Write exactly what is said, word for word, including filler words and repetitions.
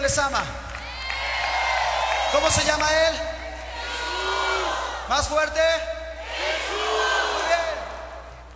les ama. ¿Cómo se llama Él? Más fuerte. Jesús.